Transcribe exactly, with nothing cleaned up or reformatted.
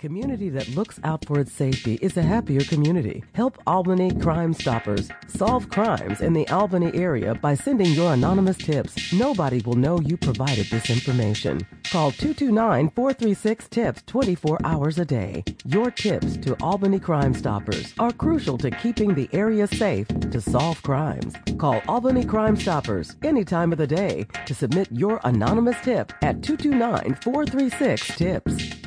community that looks out for its safety is a happier community. Help Albany Crime Stoppers solve crimes in the Albany area by sending your anonymous tips. Nobody will know you provided this information. Call two two nine, four three six, TIPS twenty-four hours a day. Your tips to Albany Crime Stoppers are crucial to keeping the area safe to solve crimes. Call Albany Crime Stoppers any time of the day to submit your anonymous tip at two two nine, four three six, TIPS.